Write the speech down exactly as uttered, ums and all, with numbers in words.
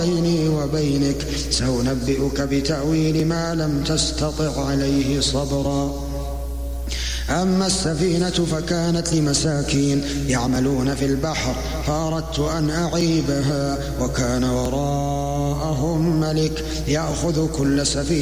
بيني وبينك سأنبئك بتأويل ما لم تستطع عليه صبرا. أما السفينة فكانت لمساكين يعملون في البحر فأردت أن أعيبها وكان وراءهم ملك يأخذ كل سفينة